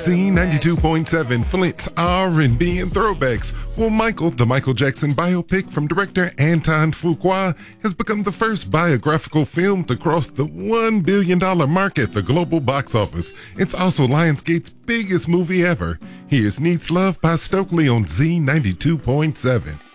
Z92.7, Flint's R&B and throwbacks. Well, Michael, the Michael Jackson biopic from director Anton Fuqua, has become the first biographical film to cross the $1 billion mark at the global box office. It's also Lionsgate's biggest movie ever. Here's Needs Love by Stokely on Z92.7.